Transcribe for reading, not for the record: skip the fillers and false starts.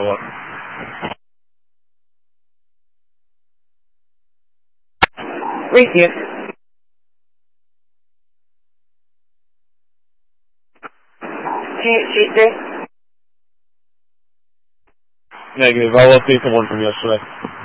what. Refuse. Sheet 3? Negative. I'll update the one from yesterday.